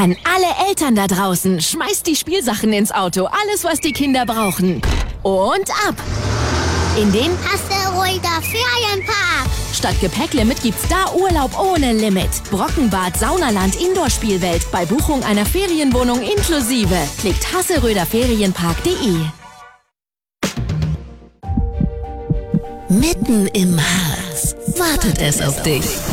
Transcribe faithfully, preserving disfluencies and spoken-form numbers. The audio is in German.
An alle Eltern da draußen, schmeißt die Spielsachen ins Auto. Alles, was die Kinder brauchen. Und ab! In den Hasseröder Ferienpark. Statt Gepäcklimit gibt's da Urlaub ohne Limit. Brockenbad, Saunaland, Indoor-Spielwelt. Bei Buchung einer Ferienwohnung inklusive. Klickt hasseröder ferienpark punkt de. Mitten im Harz wartet es auf dich.